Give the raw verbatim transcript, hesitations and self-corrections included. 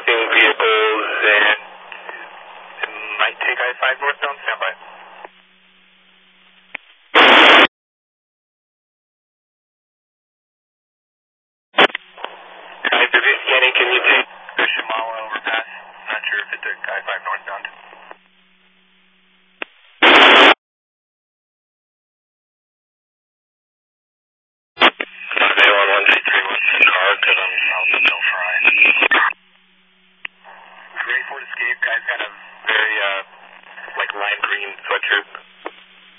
Expecting vehicles and it might take I five northbound, standby. Hi, Vivi Scanning, can you take the Shimala overpass? Not sure if it took I five northbound.